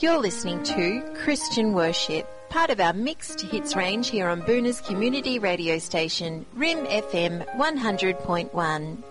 You're listening to Christian Worship, part of our mixed hits range here on Boona's community radio station, RIM FM 100.1.